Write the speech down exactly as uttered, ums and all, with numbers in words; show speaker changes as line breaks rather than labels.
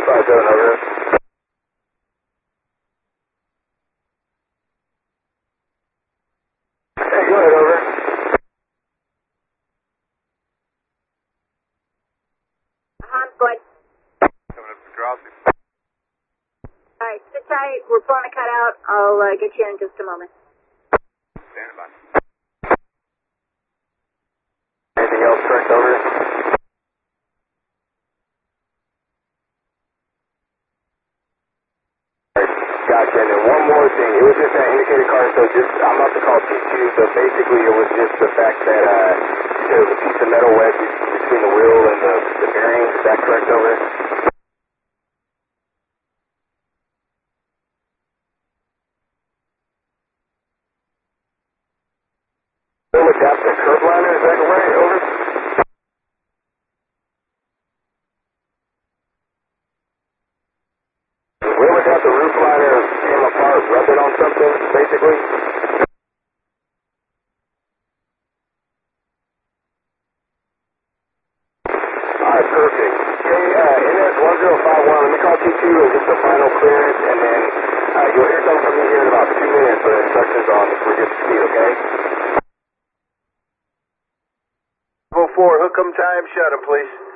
five seven, over. Hey, go ahead, over.
Han's going.
Coming up to Drowsy.
Alright, sit tight. We're pulling a cutout. I'll uh, get you in just a moment.
Standing by. Anything else, correct, over? Gotcha, and then one more thing. It was just that indicator card, so just, I'm about to call T two, but basically it was just the fact that uh, there was a piece of metal wedged between the wheel and the, the bearing. Is that correct, over? Wheel adapter curb liner, is that right, over? Wheel adapter roof liner came apart, rubbing on something, basically? Alright, perfect. Okay, uh, N S one zero five one, let me call T two and get the final clearance, and then uh, you'll hear something from me here in about two minutes for instructions on if we're good to speed, okay?
four, hook 'em time, shut 'em, please.